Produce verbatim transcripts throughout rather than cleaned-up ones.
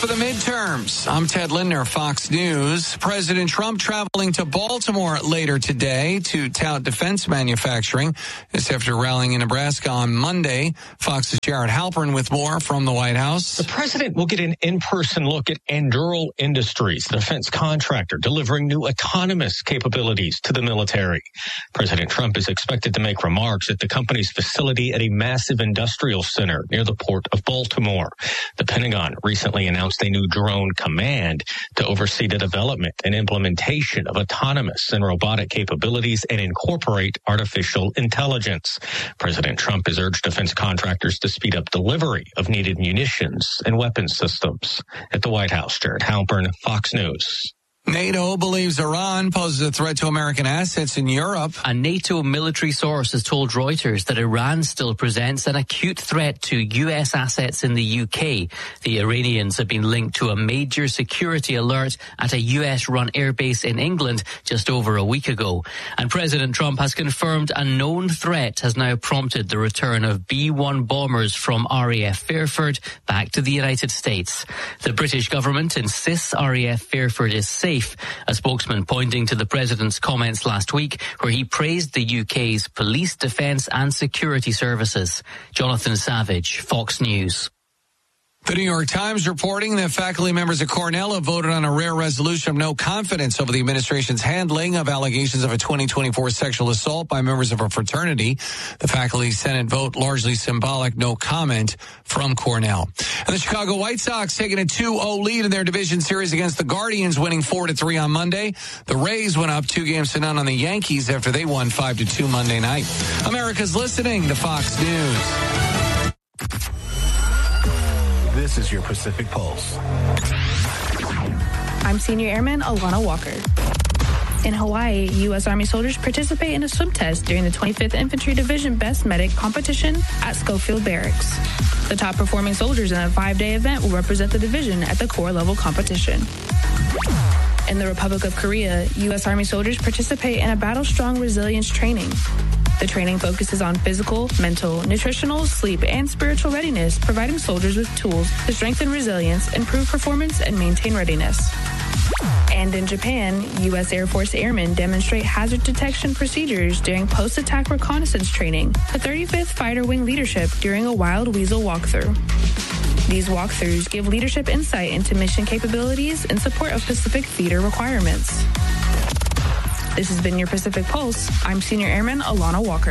for the midterms. I'm Ted Lindner, Fox News. President Trump traveling to Baltimore later today to tout defense manufacturing. This after rallying in Nebraska on Monday. Fox's Jared Halpern with more from the White House. The president will get an in-person look at Anduril Industries, the defense contractor delivering new autonomous capabilities to the military. President Trump is expected to make remarks at the company's facility at a massive industrial center near the port of Baltimore. The Pentagon recently announced a new drone command to oversee the development and implementation of autonomous and robotic capabilities and incorporate artificial intelligence. President Trump has urged defense contractors to speed up delivery of needed munitions and weapons systems. At the White House, Jared Halpern, Fox News. NATO believes Iran poses a threat to American assets in Europe. A NATO military source has told Reuters that Iran still presents an acute threat to U S assets in the U K. The Iranians have been linked to a major security alert at a U S-run airbase in England just over a week ago. And President Trump has confirmed a known threat has now prompted the return of B one bombers from R A F Fairford back to the United States. The British government insists R A F Fairford is safe. A spokesman pointing to the president's comments last week where he praised the U K's police, defence and security services. Jonathan Savage, Fox News. The New York Times reporting that faculty members at Cornell have voted on a rare resolution of no confidence over the administration's handling of allegations of a twenty twenty-four sexual assault by members of a fraternity. The faculty Senate vote largely symbolic, no comment from Cornell. And the Chicago White Sox taking a two oh lead in their division series against the Guardians, winning four to three on Monday. The Rays went up two games to none on the Yankees after they won five to two Monday night. America's listening to Fox News. This is your Pacific Pulse. I'm Senior Airman Alana Walker. In Hawaii, U S Army soldiers participate in a swim test during the twenty-fifth Infantry Division Best Medic competition at Schofield Barracks. The top performing soldiers in a five-day event will represent the division at the corps level competition. In the Republic of Korea, U S Army soldiers participate in a battle-strong resilience training. The training focuses on physical, mental, nutritional, sleep, and spiritual readiness, providing soldiers with tools to strengthen resilience, improve performance, and maintain readiness. And in Japan, U S Air Force airmen demonstrate hazard detection procedures during post-attack reconnaissance training, the thirty-fifth Fighter Wing leadership during a wild weasel walkthrough. These walkthroughs give leadership insight into mission capabilities in support of Pacific theater requirements. This has been your Pacific Pulse. I'm Senior Airman Alana Walker.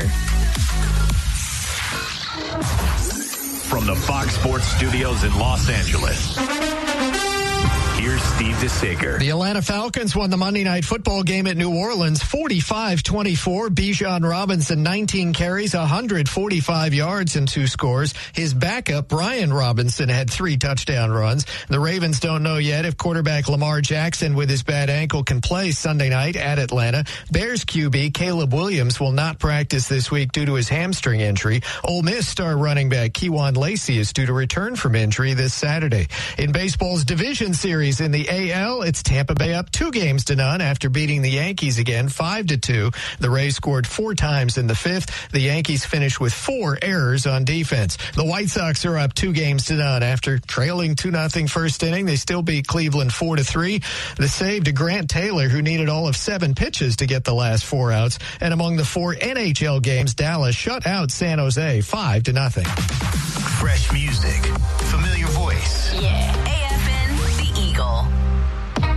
From the Fox Sports Studios in Los Angeles, here's Steve DeSager. The Atlanta Falcons won the Monday Night Football game at New Orleans forty-five twenty-four. Bijan Robinson, nineteen carries, one hundred forty-five yards and two scores. His backup, Brian Robinson, had three touchdown runs. The Ravens don't know yet if quarterback Lamar Jackson with his bad ankle can play Sunday night at Atlanta. Bears Q B Caleb Williams will not practice this week due to his hamstring injury. Ole Miss star running back Kejuan Lacey is due to return from injury this Saturday. In baseball's division series in the A L, it's Tampa Bay up two games to none after beating the Yankees again five to two. The Rays scored four times in the fifth. The Yankees finished with four errors on defense. The White Sox are up two games to none after trailing two nothing first inning. They still beat Cleveland four to three. The save to Grant Taylor, who needed all of seven pitches to get the last four outs. And among the four N H L games, Dallas shut out San Jose five to nothing. Fresh music, familiar